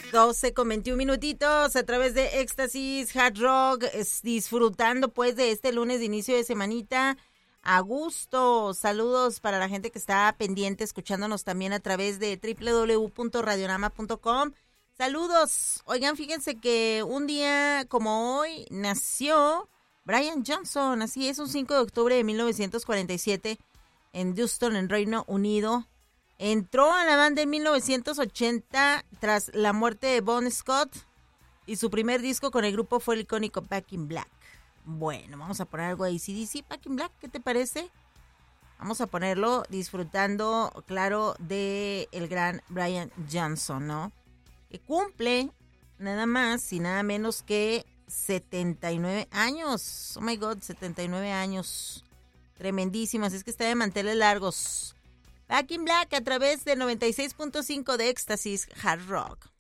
12:21 a través de Éxtasis Hard Rock, disfrutando pues de este lunes de inicio de semanita a gusto. Saludos para la gente que está pendiente, escuchándonos también a través de www.radionama.com. Saludos. Oigan, fíjense que un día como hoy nació Brian Johnson, así es, un 5 de octubre de 1947 en Houston, en Reino Unido. Entró a la banda en 1980 tras la muerte de Bon Scott y su primer disco con el grupo fue el icónico Back in Black. Bueno, vamos a poner algo de AC/DC, Back in Black, ¿qué te parece? Vamos a ponerlo disfrutando, claro, de el gran Brian Johnson, ¿no? Que cumple nada más y nada menos que 79 años. Oh my God, 79 años. Tremendísimas, es que está de manteles largos. Back in Black a través de 96.5 de Éxtasis Hard Rock.